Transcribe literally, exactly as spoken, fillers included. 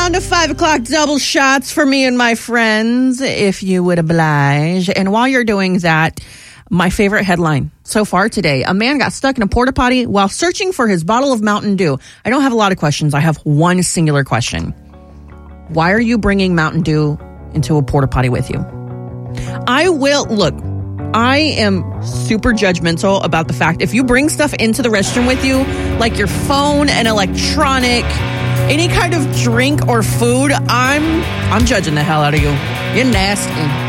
down to five o'clock double shots for me and my friends, if you would oblige. And while you're doing that, my favorite headline so far today. A man got stuck in a porta potty while searching for his bottle of Mountain Dew. I don't have a lot of questions. I have one singular question. Why are you bringing Mountain Dew into a porta potty with you? I will, look, I am super judgmental about the fact if you bring stuff into the restroom with you, like your phone and electronic, any kind of drink or food, I'm I'm judging the hell out of you. You're nasty.